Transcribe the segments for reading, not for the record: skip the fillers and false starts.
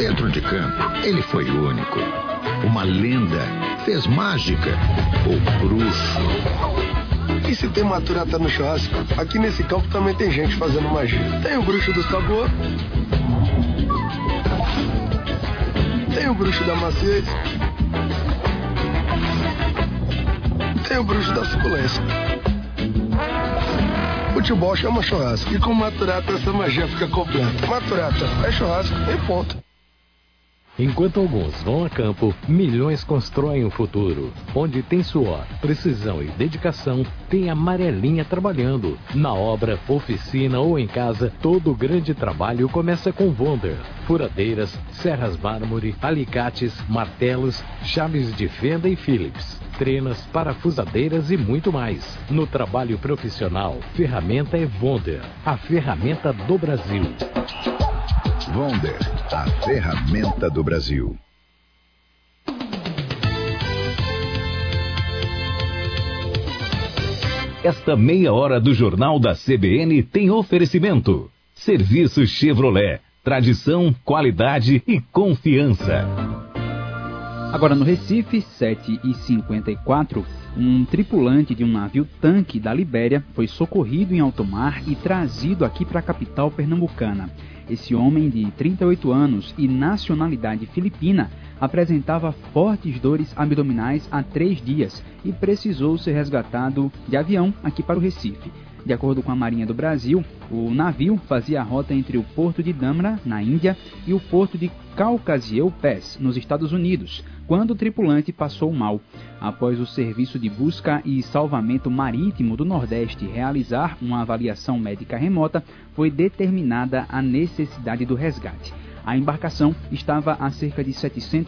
Dentro de campo, ele foi único. Uma lenda, fez mágica, o bruxo. E se tem maturata no churrasco, aqui nesse campo também tem gente fazendo magia. Tem o bruxo do sabor, tem o bruxo da maciez, tem o bruxo da suculência. Futebol chama churrasco e com maturata essa magia fica completa. Maturata é churrasco e ponto. Enquanto alguns vão a campo, milhões constroem o futuro. Onde tem suor, precisão e dedicação, tem a Amarelinha trabalhando. Na obra, oficina ou em casa, todo grande trabalho começa com Wonder. Furadeiras, serras mármore, alicates, martelos, chaves de fenda e Phillips. Trenas, parafusadeiras e muito mais. No trabalho profissional, ferramenta é Wonder, a ferramenta do Brasil. Wonder, a ferramenta do Brasil. Esta meia hora do Jornal da CBN tem oferecimento. Serviço Chevrolet, tradição, qualidade e confiança. Agora no Recife, 7h54, um tripulante de um navio-tanque da Libéria foi socorrido em alto mar e trazido aqui para a capital pernambucana. Esse homem de 38 anos e nacionalidade filipina apresentava fortes dores abdominais há 3 dias e precisou ser resgatado de avião aqui para o Recife. De acordo com a Marinha do Brasil, o navio fazia a rota entre o porto de Dhamra, na Índia, e o porto de Caucasieu Pass, nos Estados Unidos, quando o tripulante passou mal. Após o Serviço de Busca e Salvamento Marítimo do Nordeste realizar uma avaliação médica remota, foi determinada a necessidade do resgate. A embarcação estava a cerca de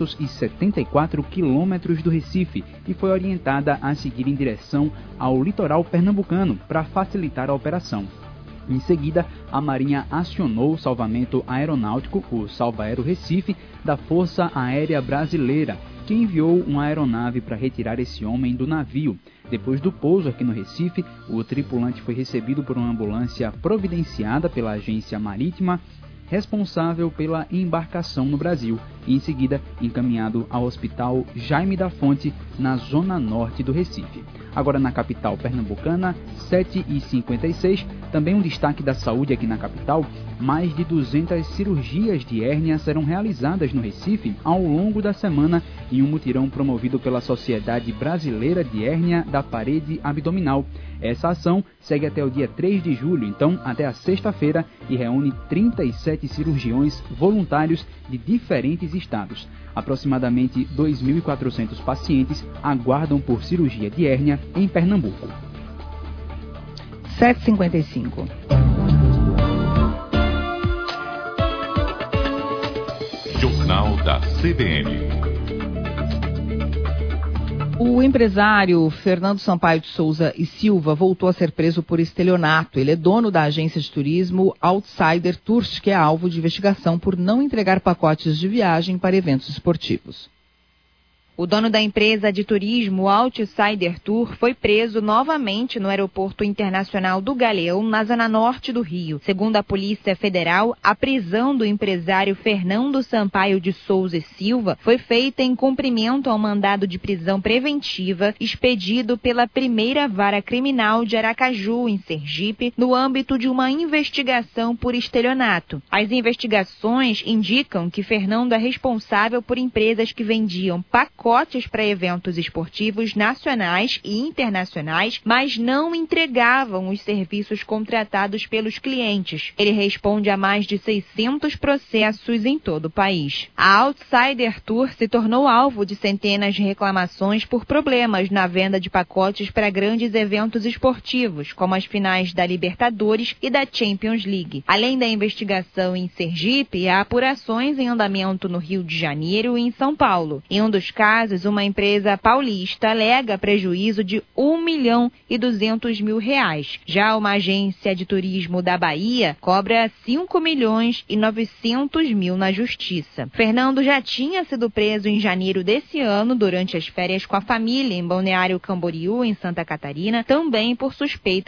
774 quilômetros do Recife e foi orientada a seguir em direção ao litoral pernambucano para facilitar a operação. Em seguida, a Marinha acionou o salvamento aeronáutico, o Salvaero Recife, da Força Aérea Brasileira, que enviou uma aeronave para retirar esse homem do navio. Depois do pouso aqui no Recife, o tripulante foi recebido por uma ambulância providenciada pela agência marítima responsável pela embarcação no Brasil e em seguida encaminhado ao Hospital Jaime da Fonte, na zona norte do Recife. Agora na capital pernambucana, 7h56, também um destaque da saúde aqui na capital: mais de 200 cirurgias de hérnia serão realizadas no Recife ao longo da semana em um mutirão promovido pela Sociedade Brasileira de Hérnia da Parede Abdominal. Essa ação segue até o dia 3 de julho, então até a sexta-feira, e reúne 37 cirurgiões voluntários de diferentes estados. Aproximadamente 2.400 pacientes aguardam por cirurgia de hérnia em Pernambuco. 7h55. Jornal da CBN. O empresário Fernando Sampaio de Souza e Silva voltou a ser preso por estelionato. Ele é dono da agência de turismo Outsider Tours, que é alvo de investigação por não entregar pacotes de viagem para eventos esportivos. O dono da empresa de turismo Outsider Tour foi preso novamente no Aeroporto Internacional do Galeão, na zona norte do Rio. Segundo a Polícia Federal, a prisão do empresário Fernando Sampaio de Souza e Silva foi feita em cumprimento ao mandado de prisão preventiva expedido pela Primeira Vara Criminal de Aracaju, em Sergipe, no âmbito de uma investigação por estelionato. As investigações indicam que Fernando é responsável por empresas que vendiam pacotes para eventos esportivos nacionais e internacionais, mas não entregavam os serviços contratados pelos clientes. Ele responde a mais de 600 processos em todo o país. A Outsider Tour se tornou alvo de centenas de reclamações por problemas na venda de pacotes para grandes eventos esportivos, como as finais da Libertadores e da Champions League. Além da investigação em Sergipe, há apurações em andamento no Rio de Janeiro e em São Paulo. Em um dos casos, uma empresa paulista alega prejuízo de R$1.200.000. Já uma agência de turismo da Bahia cobra R$5.900.000 na justiça. Fernando já tinha sido preso em janeiro desse ano, durante as férias com a família, em Balneário Camboriú, em Santa Catarina, também por suspeita